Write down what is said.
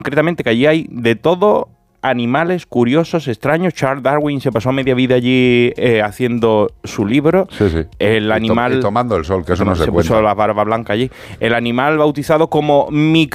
concretamente que allí hay de todo, animales curiosos, extraños. Charles Darwin se pasó media vida allí haciendo su libro. Sí, sí. El animal... Y tomando el sol, que eso no se puso cuenta. la barba blanca allí. El animal bautizado como